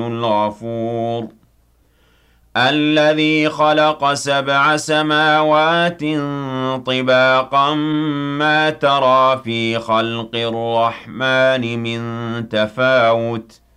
الغفور الذي خلق 7 سماوات طباقا ما ترى في خلق الرحمن من تفاوت